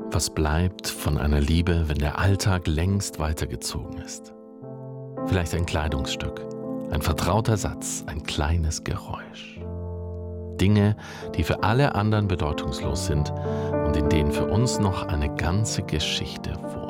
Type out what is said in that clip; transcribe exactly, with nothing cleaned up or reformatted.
Was bleibt von einer Liebe, wenn der Alltag längst weitergezogen ist? Vielleicht ein Kleidungsstück, ein vertrauter Satz, ein kleines Geräusch. Dinge, die für alle anderen bedeutungslos sind und in denen für uns noch eine ganze Geschichte wohnt.